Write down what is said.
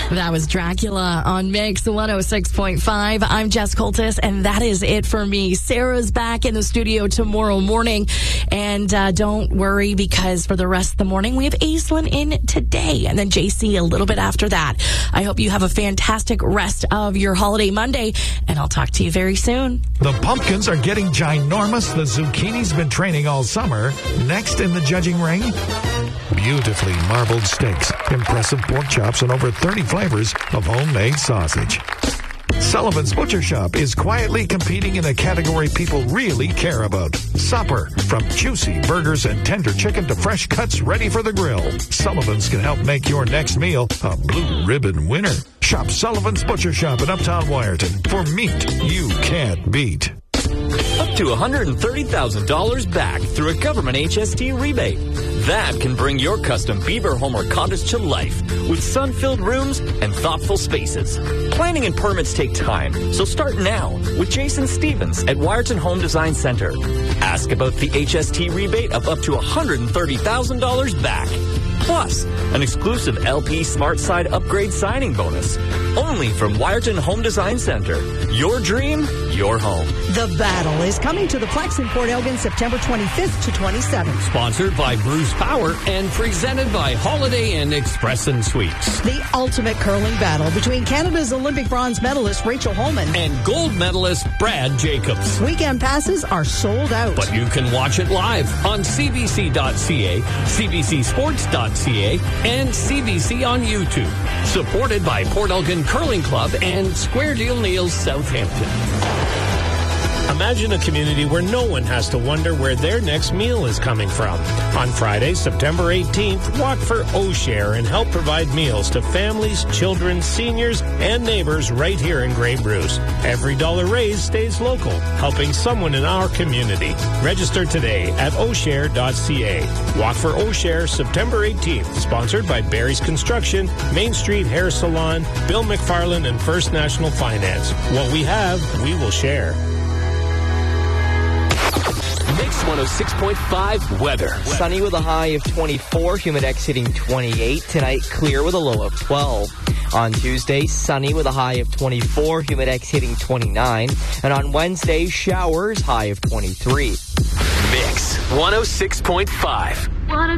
That was Dracula on Mix 106.5. I'm Jess Coltis, and that is it for me. Sarah's back in the studio tomorrow morning. And don't worry, because for the rest of the morning, we have Aislinn in today, and then JC a little bit after that. I hope you have a fantastic rest of your holiday Monday, and I'll talk to you very soon. The pumpkins are getting ginormous. The zucchini's been training all summer. Next in the judging ring, beautifully marbled steaks, impressive pork chops, and over 30 flavors of homemade sausage. Sullivan's Butcher Shop is quietly competing in a category people really care about. Supper. From juicy burgers and tender chicken to fresh cuts ready for the grill, Sullivan's can help make your next meal a blue ribbon winner. Shop Sullivan's Butcher Shop in Uptown Wyerton for meat you can't beat. Up to $130,000 back through a government HST rebate. That can bring your custom beaver home or cottage to life with sun-filled rooms and thoughtful spaces. Planning and permits take time, so start now with Jason Stevens at Wyerton Home Design Center. Ask about the HST rebate of up to $130,000 back. Plus, an exclusive LP Smart Side upgrade signing bonus. Only from Wyerton Home Design Center. Your dream, your home. The Battle is coming to the Plex in Port Elgin September 25th to 27th. Sponsored by Bruce Power and presented by Holiday Inn Express and Suites. The ultimate curling battle between Canada's Olympic bronze medalist Rachel Holman and gold medalist Brad Jacobs. Weekend passes are sold out. But you can watch it live on CBC.ca, CBCSports.ca, and CBC on YouTube. Supported by Port Elgin Curling Club and Square Deal Neils Southampton. Imagine a community where no one has to wonder where their next meal is coming from. On Friday, September 18th, walk for O'Share and help provide meals to families, children, seniors, and neighbors right here in Grey Bruce. Every dollar raised stays local, helping someone in our community. Register today at O'Share.ca. Walk for O'Share, September 18th, sponsored by Barry's Construction, Main Street Hair Salon, Bill McFarland, and First National Finance. What we have, we will share. Mix 106.5 weather. Sunny with a high of 24, Humidex hitting 28. Tonight, clear with a low of 12. On Tuesday, sunny with a high of 24, Humidex hitting 29. And on Wednesday, showers, high of 23. Mix 106.5.